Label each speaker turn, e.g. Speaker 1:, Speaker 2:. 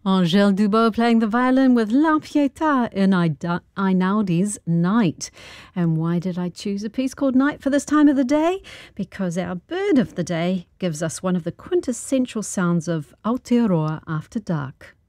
Speaker 1: Angèle Dubot playing the violin with La Pietà in Einaudi's Night. And why did I choose a piece called Night for this time of the day? Because our bird of the day gives us one of the quintessential sounds of Aotearoa after dark.